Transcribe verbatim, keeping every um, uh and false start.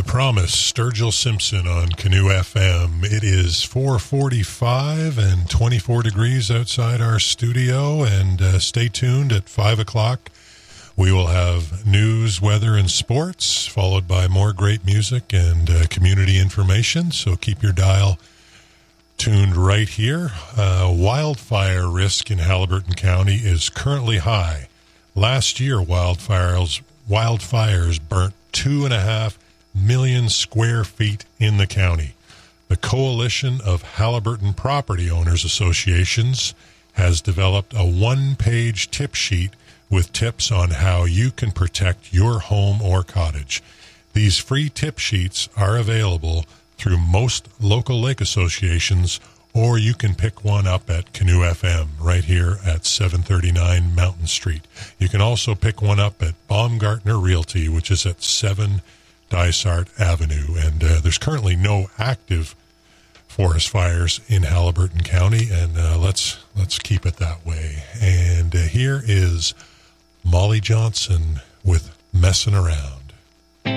Promise, Sturgill Simpson on Canoe F M. It is four forty-five and twenty-four degrees outside our studio, and uh, stay tuned at five o'clock. We will have news, weather, and sports, followed by more great music and uh, community information, so keep your dial tuned right here. Uh, wildfire risk in Haliburton County is currently high. Last year, wildfires, wildfires burnt two and a half million square feet in the county. The Coalition of Haliburton Property Owners Associations has developed a one-page tip sheet with tips on how you can protect your home or cottage. These free tip sheets are available through most local lake associations, or you can pick one up at Canoe F M right here at seven thirty-nine Mountain Street. You can also pick one up at Baumgartner Realty, which is at seven Dysart Avenue, and uh, there's currently no active forest fires in Haliburton County, and uh, let's let's keep it that way. And uh, here is Molly Johnson with Messin' Around.